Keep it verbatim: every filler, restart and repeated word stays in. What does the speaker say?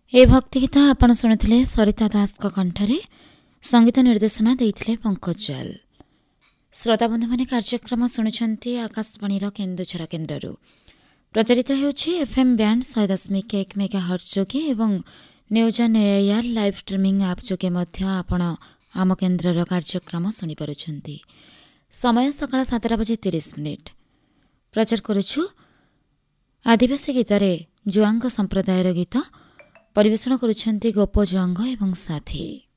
ए भक्ति गीत आपण शुणुले सरिता दास कंठरे संगीत निर्देशना देइथिले पंकज ज्वाल। श्रोताबंधु माने कार्यक्रम शुणुछंती आकाशवाणी केन्दुझर केन्द्ररू प्रचारित हेउछि एफएम बैंड सौ दशमिक एक मेगाहर्ट्ज जोगे एवं news on AIR live streaming app जोगे मध्य आपण आम केन्द्रर कार्यक्रम शुनि पारुछंती। समय सकाळ सातटा बजे तीस मिनिट। प्रचार करुछु आदिवासी गीतरे जुआंग संप्रदायर गीत परिवेषण करुछंती गोप जुआंग एवं साथी।